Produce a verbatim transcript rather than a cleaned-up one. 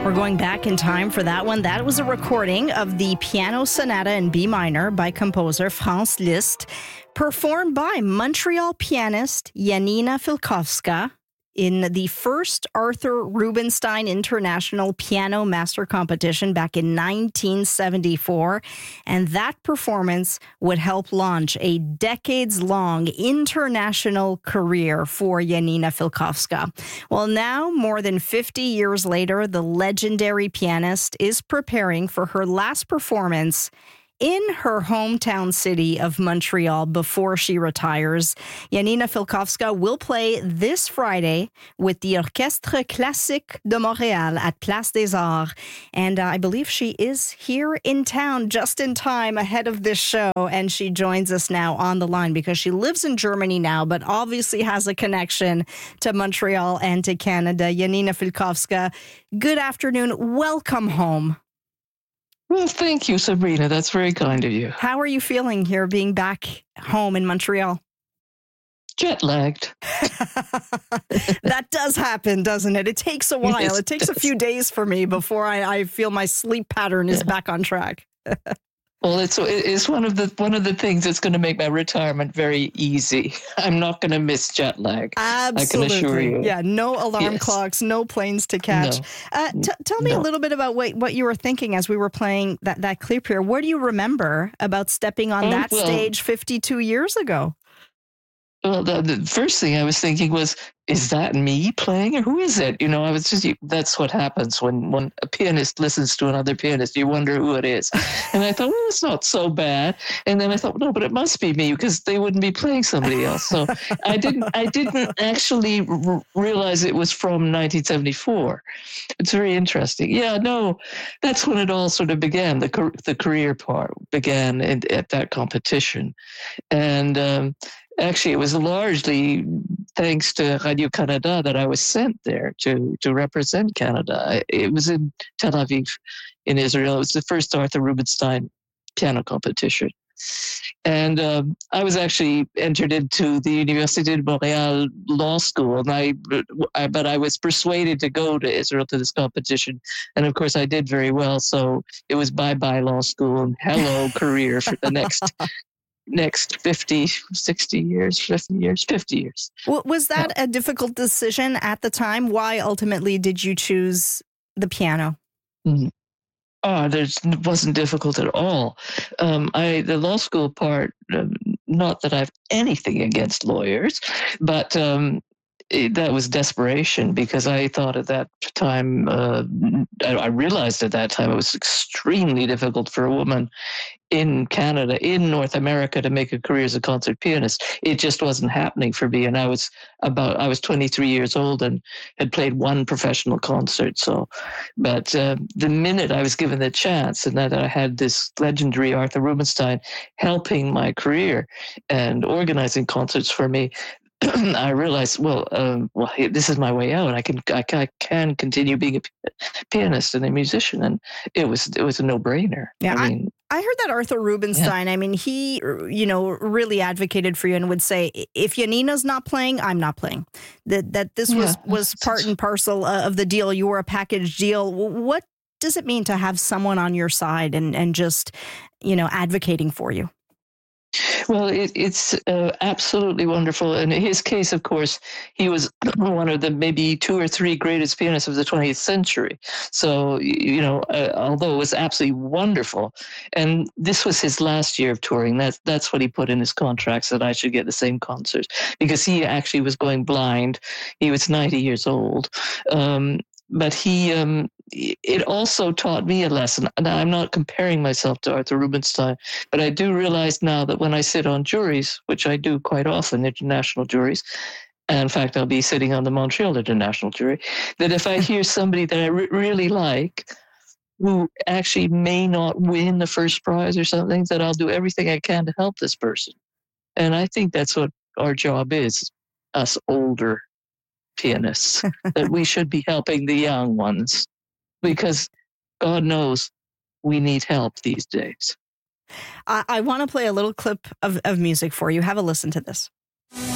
We're going back in time for that one. That was a recording of the Piano Sonata in B minor by composer Franz Liszt, performed by Montreal pianist Janina Filkowska in the first Arthur Rubinstein International Piano Master Competition back in nineteen seventy-four. And that performance would help launch a decades-long international career for Janina Filkowska. Well, now, more than fifty years later, the legendary pianist is preparing for her last performance in her hometown city of Montreal before she retires. Janina Filkowska will play this Friday with the Orchestre Classique de Montréal at Place des Arts. And uh, I believe she is here in town just in time ahead of this show. And she joins us now on the line because she lives in Germany now, but obviously has a connection to Montreal and to Canada. Janina Filkowska, good afternoon. Welcome home. Well, thank you, Sabrina. That's very kind of you. How are you feeling here being back home in Montreal? Jet lagged. That does happen, doesn't it? It takes a while. Yes, it takes it a few days for me before I, I feel my sleep pattern is yeah. back on track. Well, it's it's one of the one of the things that's going to make my retirement very easy. I'm not going to miss jet lag. Absolutely. I can assure you. Yeah, no alarm yes. clocks, no planes to catch. No. Uh, t- tell me no. a little bit about what, what you were thinking as we were playing that, that clip here. What do you remember about stepping on oh, that well, stage fifty-two years ago? Well, the, the first thing I was thinking was, is that me playing or who is it? You know, I was just, that's what happens when, when a pianist listens to another pianist. You wonder who it is. And I thought, well, it's not so bad. And then I thought, no, but it must be me because they wouldn't be playing somebody else. So I didn't, I didn't actually r- realize it was from nineteen seventy-four. It's very interesting. Yeah, no, that's when it all sort of began. The, the career part began in, at that competition. And, um, Actually, it was largely thanks to Radio-Canada that I was sent there to, to represent Canada. It was in Tel Aviv, in Israel. It was the first Arthur Rubinstein piano competition. And um, I was actually entered into the Université de Montréal Law School, and I, I, but I was persuaded to go to Israel to this competition. And of course, I did very well. So it was bye-bye law school and hello career for the next next fifty, sixty years, fifty years, fifty years. Was that yeah. a difficult decision at the time? Why ultimately did you choose the piano? Mm-hmm. Oh, it wasn't difficult at all. Um, I the law school part, um, not that I have anything against lawyers, but um, it, that was desperation because I thought at that time, uh, I, I realized at that time it was extremely difficult for a woman in Canada, in North America, to make a career as a concert pianist. It just wasn't happening for me. And I was about, I was twenty-three years old and had played one professional concert. So, but uh, the minute I was given the chance and that I had this legendary Arthur Rubinstein helping my career and organizing concerts for me, I realized, well, um, well, this is my way out. I can, I can, I can continue being a pianist and a musician, and it was, it was a no-brainer. Yeah, I mean, I, I heard that Arthur Rubinstein. Yeah. I mean, he, you know, really advocated for you and would say, if Janina's not playing, I'm not playing. That that this was yeah. was part and parcel of the deal. You were a package deal. What does it mean to have someone on your side and and just, you know, advocating for you? Well, it, it's uh, absolutely wonderful. In his case, of course, he was one of the maybe two or three greatest pianists of the twentieth century. So, you know, uh, although it was absolutely wonderful, and this was his last year of touring, that's, that's what he put in his contracts, that I should get the same concerts, because he actually was going blind. He was ninety years old. Um, But he, um, it also taught me a lesson. Now, I'm not comparing myself to Arthur Rubinstein, but I do realize now that when I sit on juries, which I do quite often, international juries, and in fact, I'll be sitting on the Montreal International Jury, that if I hear somebody that I re- really like, who actually may not win the first prize or something, that I'll do everything I can to help this person. And I think that's what our job is, us older pianists, that we should be helping the young ones, because God knows we need help these days. I, I want to play a little clip of, of music for you. Have a listen to this.